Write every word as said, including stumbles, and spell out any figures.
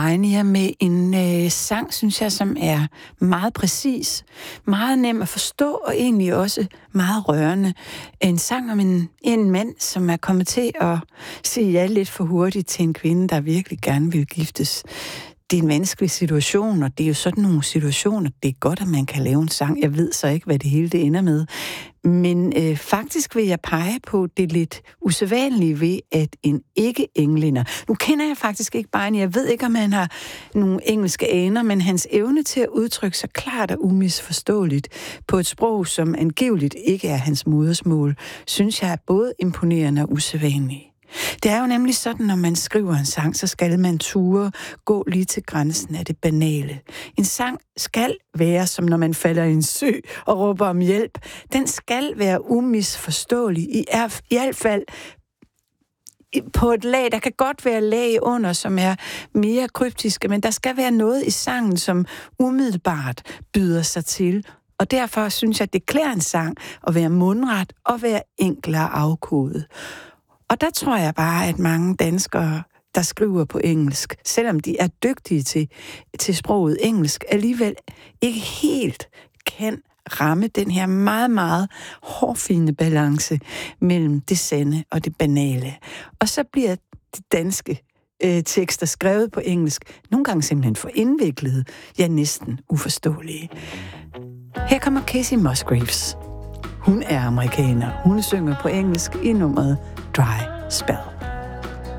Biney med en øh, sang, synes jeg, som er meget præcis, meget nem at forstå, og egentlig også meget rørende. En sang om en, en mand, som er kommet til at sige ja lidt for hurtigt til en kvinde, der virkelig gerne vil giftes. Det er en vanskelig situation, og det er jo sådan nogle situationer, det er godt, at man kan lave en sang. Jeg ved så ikke, hvad det hele det ender med. Men øh, faktisk vil jeg pege på det lidt usædvanlige ved, at en ikke-englænder... Nu kender jeg faktisk ikke Biney, jeg ved ikke, om han har nogle engelske aner, men hans evne til at udtrykke sig klart og umisforståeligt på et sprog, som angiveligt ikke er hans modersmål, synes jeg er både imponerende og usædvanligt. Det er jo nemlig sådan, når man skriver en sang, så skal man ture gå lige til grænsen af det banale. En sang skal være, som når man falder i en sø og råber om hjælp. Den skal være umisforståelig, i, er, i hvert fald på et lag. Der kan godt være lag under, som er mere kryptiske, men der skal være noget i sangen, som umiddelbart byder sig til. Og derfor synes jeg, at det klæder en sang at være mundret og være enklere afkodet. Og der tror jeg bare, at mange danskere, der skriver på engelsk, selvom de er dygtige til, til sproget engelsk, alligevel ikke helt kan ramme den her meget, meget hårfine balance mellem det sande og det banale. Og så bliver de danske øh, tekster skrevet på engelsk nogle gange simpelthen for indviklede, ja næsten uforståelige. Her kommer Kacey Musgraves. Hun er amerikaner. Hun synger på engelsk i nummeret Dry Spell.